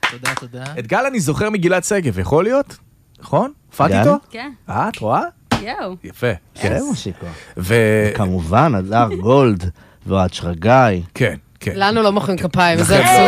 תודה, תודה. את גל אני זוכר מגלעד שגב, יכול להיות? נכון? הופעת גל? איתו? כן. את רואה? יואו. יפה. כן, מושיקו. ו... כמובן, הדר גולד ואוהד שרגאי. כן, כן. לנו לא מוחאים כפיים, זה לכן לא. עצוב.